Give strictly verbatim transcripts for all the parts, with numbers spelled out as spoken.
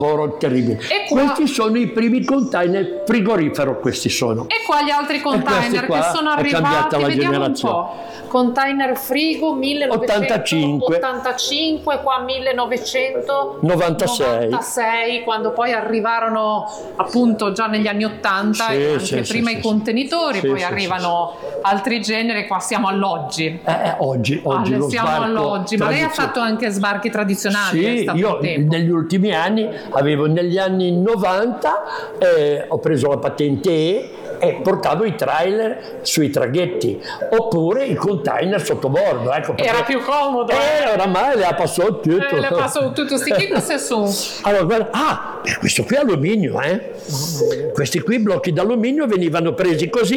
lavoro terribile. Qua... Questi sono i primi container frigorifero, questi sono. E qua gli altri container che sono arrivati, la vediamo generazione. un po'. Container frigo millenovecentottantacinque, qua millenovecentonovantasei, quando poi arrivarono appunto già negli anni ottanta, sì, e anche sì, prima sì, i sì, contenitori, sì, poi sì, arrivano sì, sì. altri generi, qua siamo all'oggi. Eh, oggi, oggi ah, lo siamo all'oggi, ma lei ha fatto anche sbarchi tradizionali? Sì, io negli ultimi anni avevo negli anni novanta eh, ho preso la patente E e portavo i trailer sui traghetti oppure i container sottobordo. Ecco, era più comodo. Eh, oramai le ha passato tutto. Eh, le ha passato tutto. Sti che cose sono? Allora, guarda, ah, questo qui è alluminio, eh? Questi qui blocchi d'alluminio venivano presi così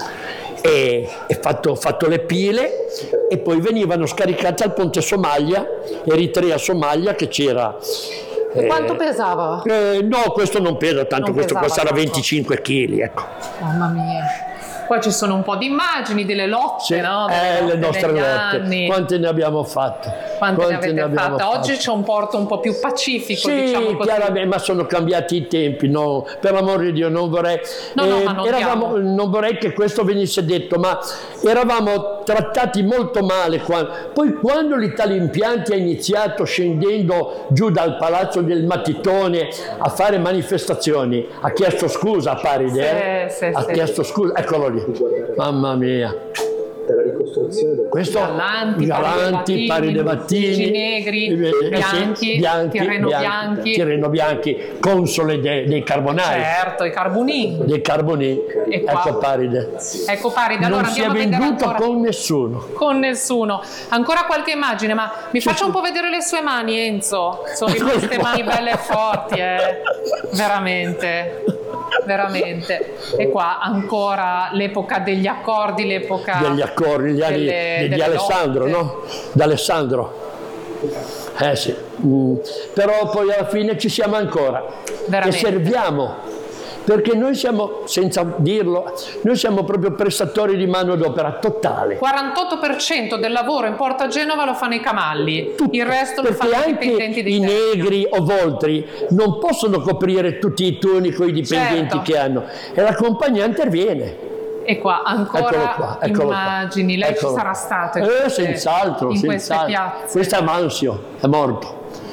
e, e fatto, fatto le pile e poi venivano scaricati al ponte Somalia, Eritrea-Somalia, che c'era. E quanto pesava? Eh, no, questo non pesa tanto, non questo qua sarà tanto. venticinque chili, ecco. Mamma mia. Poi ci sono un po' di immagini delle lotte, sì, no? Delle eh, lotte le nostre lotte. Anni. Quante ne abbiamo fatte? Quante, Quante ne avete ne fatte? fatte? Oggi c'è un porto un po' più pacifico, sì, diciamo così. Chiaramente, ma sono cambiati i tempi, no, per l'amore di Dio, non vorrei, no, no, eh, ma non, eravamo, non vorrei che questo venisse detto, ma eravamo trattati molto male. Quando, poi quando l'Italia Impianti ha iniziato scendendo giù dal Palazzo del Matitone a fare manifestazioni, ha chiesto scusa a Paride, sì, eh? sì, ha sì. chiesto scusa, eccolo lì, mamma mia. La ricostruzione del... Questo Galanti, Galanti, Paride Battini, negri, eh, bianchi, sì, bianchi, Tirreno bianchi, bianchi, Tirreno bianchi, console de, dei carbonari, certo, i carbonini, dei carboni, e qua, ecco Paride, ecco Paride, allora non si è andiamo a vedere venduto ancora. con nessuno, con nessuno, ancora qualche immagine, ma mi sì, faccia sì. un po' vedere le sue mani, Enzo, sono rimaste mani belle e forti, eh. veramente. Veramente. E qua ancora l'epoca degli accordi, l'epoca degli accordi, gli anni delle, di Alessandro, lotte. no? D'Alessandro. Eh sì, mm. Però poi alla fine ci siamo ancora. Veramente. E serviamo. Perché noi siamo, senza dirlo, noi siamo proprio prestatori di manodopera totale. quarantotto per cento del lavoro in Porto a Genova lo fanno i camalli, Tutto, il resto lo perché fanno i anche dipendenti dei i termini. negri o voltri non possono coprire tutti i turni con i dipendenti certo. che hanno e la compagnia interviene. E qua ancora eccolo qua, eccolo immagini, qua. lei Eccolo. ci sarà stato in Eh, queste, senz'altro, in queste senz'altro. piazze. Questo è Mansio, è morto.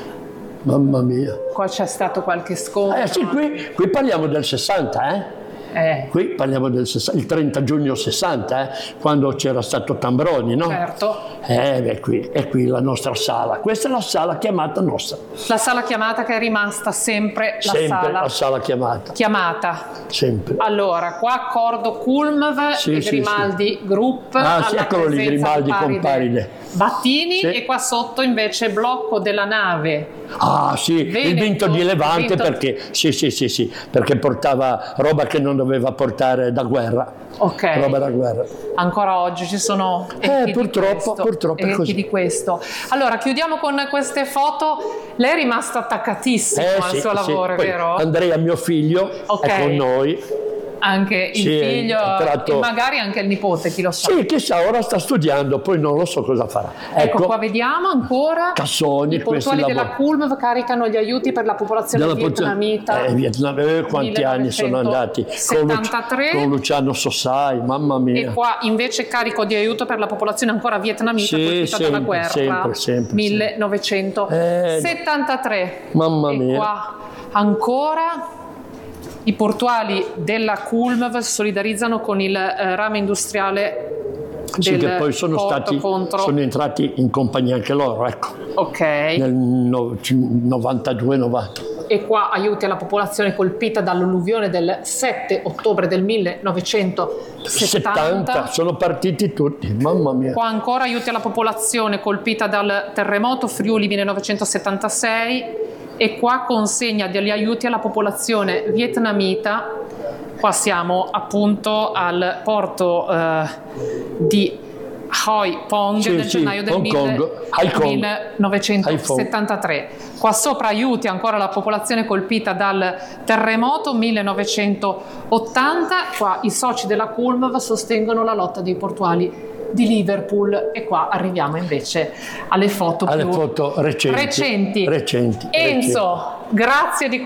Mamma mia. Qua c'è stato qualche scontro. Eh sì, qui, qui parliamo del sessanta, eh? Eh. Qui parliamo del il trenta giugno sessanta, eh? Quando c'era stato Tambroni, no? Certo. Eh, beh, qui, è qui la nostra sala. Questa è la sala chiamata nostra. La sala chiamata che è rimasta sempre la sempre sala. la sala chiamata. Chiamata. Sempre. Allora, qua accordo Culmv sì, e sì, Grimaldi sì. Group. Ah, sì, eccolo lì, Grimaldi con Paride. Battini, sì. E qua sotto invece blocco della nave. Ah sì, Veneto, il vinto di Levante vinto... perché sì, sì, sì, sì, perché portava roba che non doveva portare da guerra. Ok. Roba da guerra. Ancora oggi ci sono eh, purtroppo, di purtroppo è così. di questo. Allora, chiudiamo con queste foto. Lei è rimasto attaccatissimo eh, al sì, suo sì. lavoro, Poi, vero? Andrea, mio figlio, okay. è con noi. Anche il sì, figlio tratto... e magari anche il nipote, chi lo sa. Sì, chissà, ora sta studiando, poi non lo so cosa farà. Ecco, ecco qua vediamo ancora. Cassoni, i portuali della lavori. Culmv caricano gli aiuti per la popolazione della vietnamita. Eh, Vietnam, eh, quanti anni sono andati? settantatré Con, Luci- con Luciano Sossai, mamma mia. E qua invece carico di aiuto per la popolazione ancora vietnamita sì, colpita sempre, dalla guerra. Sempre, sempre, millenovecentosettantatré. Eh, mamma e mia. Qua ancora. I portuali della Culmv solidarizzano con il eh, rame industriale del sì, che poi sono porto stati contro... sono entrati in compagnia anche loro, ecco. Ok. Nel no, novantadue novanta. E qua aiuti alla popolazione colpita dall'alluvione del sette ottobre del millenovecentosettanta. settanta, sono partiti tutti, mamma mia. Qua ancora aiuti alla popolazione colpita dal terremoto Friuli millenovecentosettantasei. E qua consegna degli aiuti alla popolazione vietnamita. Qua siamo appunto al porto eh, di Hoi Pong sì, del sì, gennaio del millenovecentosettantatré. Qua sopra aiuti ancora la popolazione colpita dal terremoto millenovecentottanta. Qua i soci della Culmv sostengono la lotta dei portuali di Liverpool. E qua arriviamo invece alle foto alle più foto recenti. recenti. recenti Enzo, recenti. grazie di